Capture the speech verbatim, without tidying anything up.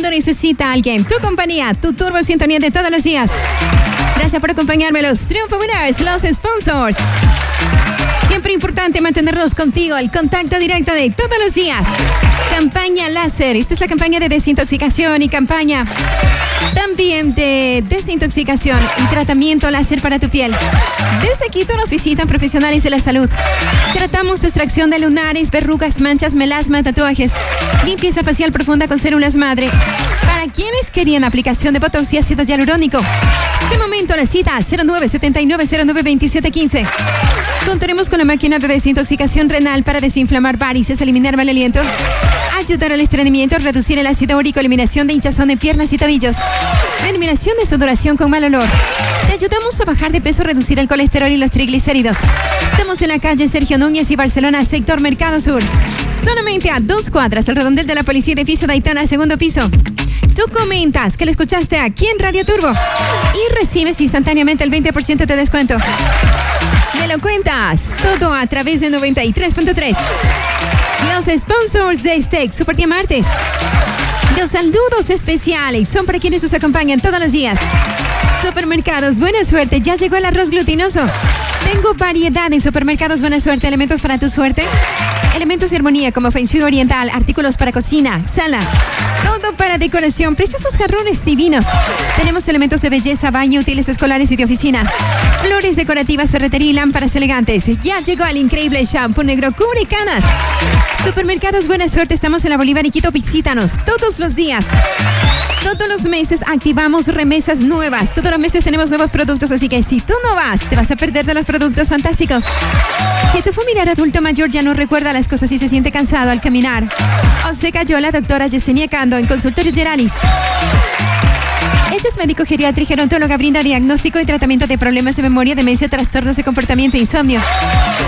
Cuando necesita alguien, tu compañía, tu turbo sintonía de todos los días. Gracias por acompañarme, los Triunfo Winners, los sponsors. Siempre importante mantenernos contigo, el contacto directo de todos los días. Campaña láser, esta es la campaña de desintoxicación y campaña también de desintoxicación y tratamiento láser para tu piel. Desde Quito nos visitan profesionales de la salud. Tratamos extracción de lunares, verrugas, manchas, melasma, tatuajes, limpieza facial profunda con células madre. Para quienes querían aplicación de botox y ácido hialurónico, este momento la cita cero nueve siete nueve cero nueve dos siete uno cinco. Contaremos con la máquina de desintoxicación renal para desinflamar varices, eliminar mal aliento, ayudar al estreñimiento, reducir el ácido úrico, eliminación de hinchazón de piernas y tobillos, eliminación de sudoración con mal olor. Te ayudamos a bajar de peso, reducir el colesterol y los triglicéridos. Estamos en la calle Sergio Núñez y Barcelona, sector Mercado Sur. Solamente a dos cuadras, el redondel de la policía, edificio Daytona, segundo piso. Tú comentas que lo escuchaste aquí en Radio Turbo y recibes instantáneamente el veinte por ciento de descuento. Me lo cuentas todo a través de noventa y tres punto tres. Los sponsors de este Super Día Martes. Los saludos especiales son para quienes nos acompañan todos los días. Supermercados Buena Suerte, ya llegó el arroz glutinoso. Tengo variedad en Supermercados Buena Suerte, elementos para tu suerte, elementos de armonía como Feng Shui oriental, artículos para cocina, sala, todo para decoración, preciosos jarrones divinos. Tenemos elementos de belleza, baño, útiles escolares y de oficina, flores decorativas, ferretería y lámparas elegantes. Ya llegó el increíble shampoo negro cubre canas. Supermercados Buena Suerte, estamos en la Bolívar y Quito, visítanos todos los días. Todos los meses activamos remesas nuevas. Todos los meses tenemos nuevos productos, así que si tú no vas, te vas a perder de los productos fantásticos. Si tu familiar adulto mayor ya no recuerda las cosas y se siente cansado al caminar, o se cayó, la doctora Yesenia Cando en Consultorio Geralis. Ella es médico geriatra y gerontóloga, brinda diagnóstico y tratamiento de problemas de memoria, demencia, trastornos de comportamiento e insomnio.